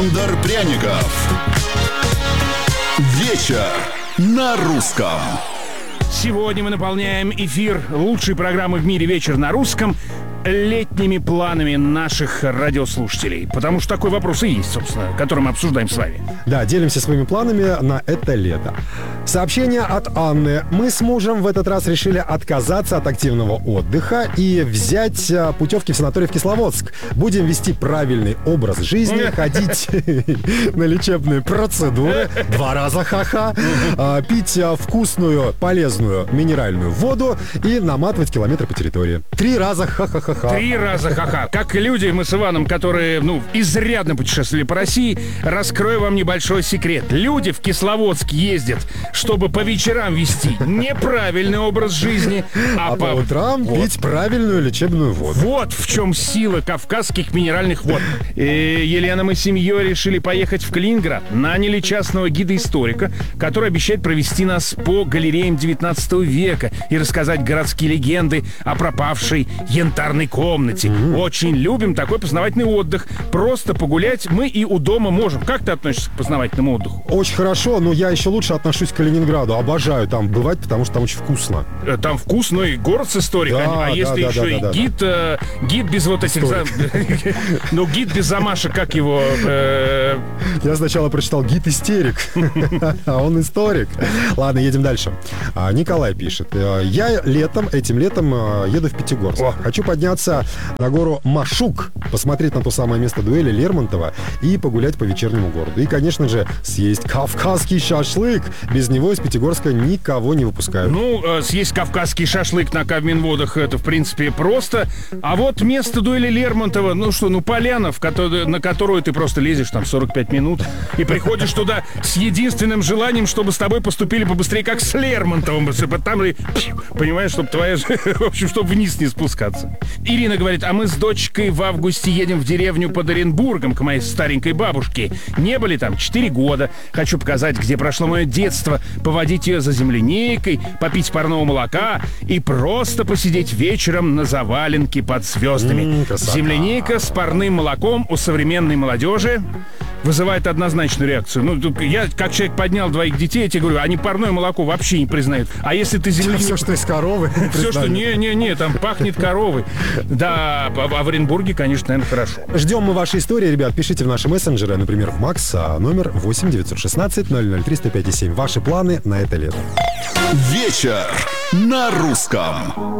Дар пряников. Вечер на русском. Сегодня мы наполняем эфир лучшей программы в мире «Вечер на русском» летними планами наших радиослушателей. Потому что такой вопрос и есть, собственно, который мы обсуждаем с вами. Да, делимся своими планами на это лето. Сообщение от Анны. Мы с мужем в этот раз решили отказаться от активного отдыха и взять путевки в санаторий в Кисловодск. Будем вести правильный образ жизни, ходить на лечебные процедуры, 2 раза ха-ха, пить вкусную, полезную минеральную воду и наматывать километры по территории. 3 раза ха-ха-ха. 3 раза ха-ха. Как люди, мы с Иваном, которые, изрядно путешествовали по России, раскрою вам небольшой секрет. Люди в Кисловодск ездят, чтобы по вечерам вести неправильный образ жизни, а по утрам пить правильную лечебную воду. Вот в чем сила кавказских минеральных вод. Елена, мы с семьей решили поехать в Калининград. Наняли частного гида-историка, который обещает провести нас по галереям 19 века и рассказать городские легенды о пропавшей янтарной комнате. Очень любим такой познавательный отдых. Просто погулять мы и у дома можем. Как ты относишься к познавательному отдыху? Очень хорошо, но я еще лучше отношусь к Калининграду. Обожаю там бывать, потому что там очень вкусно. Там вкусно, и город с историей. Да, если еще и гид без вот этих... Ну, гид без замашек, как его... Я сначала прочитал гид-истерик, а он историк. Ладно, едем дальше. Николай пишет. Я этим летом еду в Пятигорск. Хочу подняться на гору Машук, посмотреть на то самое место дуэли Лермонтова и погулять по вечернему городу. И, конечно же, съесть кавказский шашлык. Без него из Пятигорска никого не выпускают. Съесть кавказский шашлык на Кавминводах — это, в принципе, просто. А вот место дуэли Лермонтова, поляна, на которую ты просто лезешь там 45 минут и приходишь туда с единственным желанием, чтобы с тобой поступили побыстрее, как с Лермонтовым. Там, понимаешь, чтобы в общем, чтобы вниз не спускаться. Ирина говорит, а мы с дочкой в августе едем в деревню под Оренбургом к моей старенькой бабушке. Не были там 4 года. Хочу показать, где прошло мое детство, поводить ее за земляникой, попить парного молока и просто посидеть вечером на заваленке под звездами. Земляника с парным молоком у современной молодежи вызывает однозначную реакцию. Я, как человек, поднял 2 детей, я тебе говорю, они парное молоко вообще не признают. А если ты землянику... Все, что из коровы. Все, что... Не, там пахнет коровой. Да, а в Оренбурге, конечно, наверное, хорошо. Ждем мы ваши истории, ребят. Пишите в наши мессенджеры, например, в Макс, номер 8 916 003 105 7. Ваши планы на это лето. Вечер на русском.